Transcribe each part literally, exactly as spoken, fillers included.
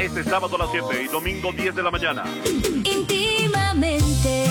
Este sábado a las siete y domingo diez de la mañana. Íntimamente.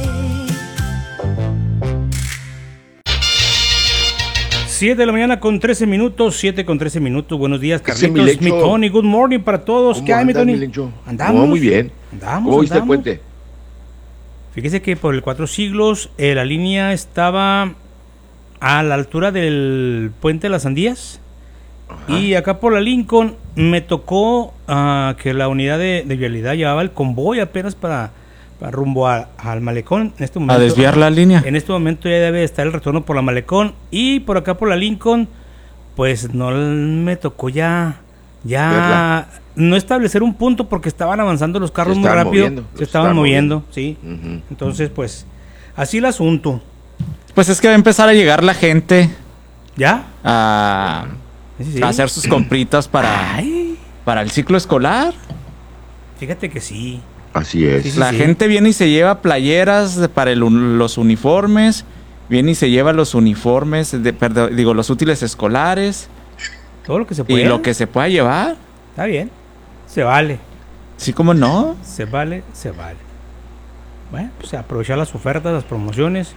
siete de la mañana con trece minutos, siete con trece minutos. Buenos días, Ese Carlitos, mi mi Tony. Good morning para todos. ¿Qué hay, mi Tony? Andamos. No, muy bien. Andamos, ¿Cómo viste el andamos. puente? Fíjese que por el Cuatro Siglos eh, la línea estaba a la altura del puente de las Sandías. Ajá. Y acá por la Lincoln me tocó uh, que la unidad de, de vialidad llevaba el convoy apenas para, para rumbo a, al malecón. En este momento, a desviar la línea. En este momento ya debe estar el retorno por la malecón. Y por acá por la Lincoln, pues no me tocó ya, ya ¿Verla? no establecer un punto porque estaban avanzando los carros muy rápido. Moviendo, se estaban moviendo, moviendo, sí. Uh-huh. Entonces, pues, así el asunto. Pues es que va a empezar a llegar la gente. ¿Ya? A... Sí, sí. A hacer sus compritas para, para el ciclo escolar. Fíjate que sí. Así es. Sí, sí, la sí. gente viene y se lleva playeras para el, los uniformes. Viene y se lleva los uniformes, de, perdón, digo, los útiles escolares. Todo lo que se pueda. Y lo que se pueda llevar. Está bien. Se vale. Sí, ¿cómo no? Se vale, se vale. Bueno, pues aprovechar las ofertas, las promociones.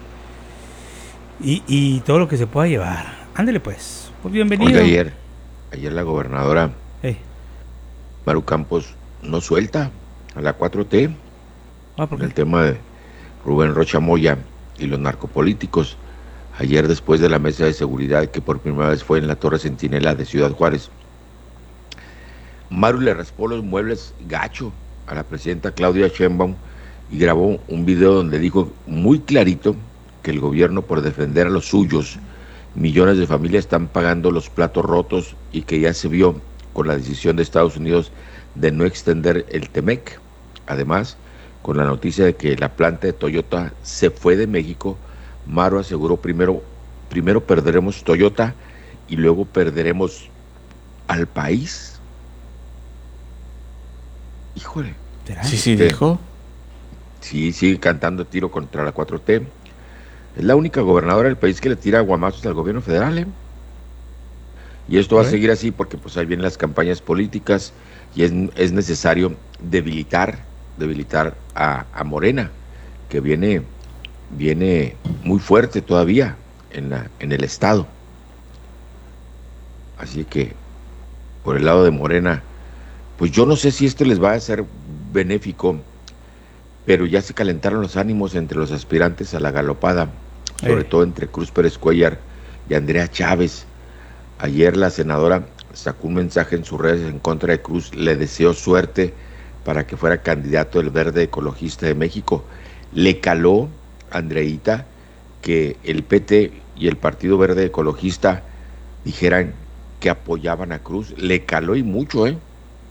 Y, y todo lo que se pueda llevar. Ándele pues. Pues bienvenido. Oiga, ayer, ayer la gobernadora hey. Maru Campos no suelta a la cuatro T ah, ¿por qué? El tema de Rubén Rocha Moya y los narcopolíticos. Ayer, después de la mesa de seguridad que por primera vez fue en la Torre Centinela de Ciudad Juárez, Maru le raspó los muebles gacho a la presidenta Claudia Sheinbaum y grabó un video donde dijo muy clarito que el gobierno, por defender a los suyos, millones de familias están pagando los platos rotos y que ya se vio con la decisión de Estados Unidos de no extender el Temec. Además, con la noticia de que la planta de Toyota se fue de México, Maru aseguró primero, primero perderemos Toyota y luego perderemos al país. Híjole. Sí, sí, dijo. Sí, sigue cantando tiro contra la cuatro T. Es la única gobernadora del país que le tira guamazos al gobierno federal, ¿eh? Y esto va a seguir así porque pues ahí vienen las campañas políticas y es, es necesario debilitar, debilitar a, a Morena, que viene, viene muy fuerte todavía en, la, en el estado. Así que por el lado de Morena, pues yo no sé si esto les va a ser benéfico, pero ya se calentaron los ánimos entre los aspirantes a la galopada, sobre eh. todo entre Cruz Pérez Cuellar y Andrea Chávez. Ayer la senadora sacó un mensaje en sus redes en contra de Cruz, le deseó suerte para que fuera candidato del Verde Ecologista de México. Le caló, Andreita, que el P T y el Partido Verde Ecologista dijeran que apoyaban a Cruz. Le caló y mucho, ¿eh?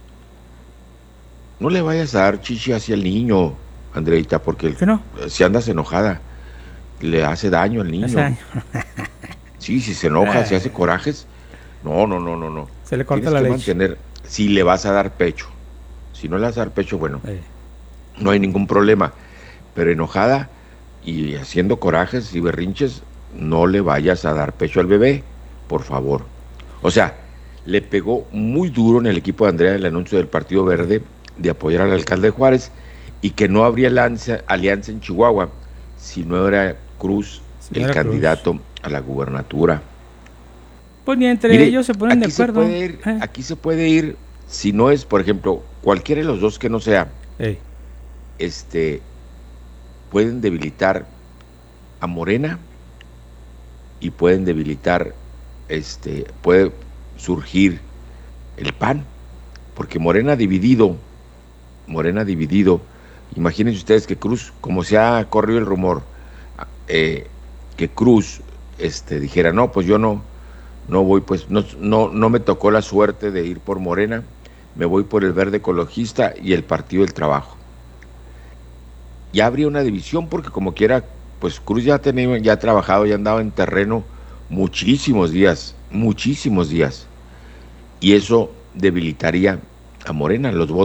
No le vayas a dar chichi hacia el niño, Andreita, porque el, no? si andas enojada, le hace daño al niño. Hace daño. Sí, si se enoja, si hace corajes, no, no, no, no, no. Se le corta Tienes la que leche. Mantener, si le vas a dar pecho, si no le vas a dar pecho, bueno, eh. no hay ningún problema, pero enojada y haciendo corajes y berrinches, no le vayas a dar pecho al bebé, por favor. O sea, le pegó muy duro en el equipo de Andrea el anuncio del Partido Verde de apoyar al alcalde de Juárez y que no habría alianza, alianza en Chihuahua si no era Cruz si el era candidato Cruz. a la gubernatura. Pues ni entre Mire, ellos se ponen de acuerdo. Se ir, eh. Aquí se puede ir, si no es, por ejemplo, cualquiera de los dos que no sea, Ey. este, pueden debilitar a Morena y pueden debilitar, este, puede surgir el P A N, porque Morena dividido, Morena dividido, imagínense ustedes que Cruz, como se ha corrido el rumor, eh, que Cruz este, dijera, no, pues yo no, no voy, pues no, no, no me tocó la suerte de ir por Morena, me voy por el Verde Ecologista y el Partido del Trabajo. Ya habría una división porque como quiera, pues Cruz ya tenía, ya ha trabajado, ya andaba en terreno muchísimos días, muchísimos días, y eso debilitaría a Morena, los votos